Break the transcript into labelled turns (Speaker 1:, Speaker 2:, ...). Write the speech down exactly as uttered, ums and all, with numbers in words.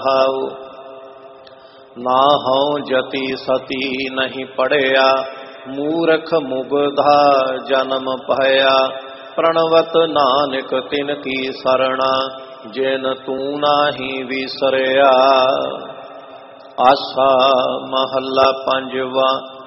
Speaker 1: How ਨਾ ਹਉ ਜਤੀ ਸਤੀ ਨਹੀਂ ਪੜਿਆ, ਮੂਰਖ ਮੁਗਧਾ ਜਨਮ ਪਾਇਆ। ਪ੍ਰਣਵਤ ਨਾਨਕ ਤਿਨ ਕੀ ਸਰਣਾ, ਜਿਨ ਤੂੰ ਨਾਹੀ ਵਿਸਰਿਆ। ਆਸਾ ਮਹੱਲਾ ਪੰਜਵਾ।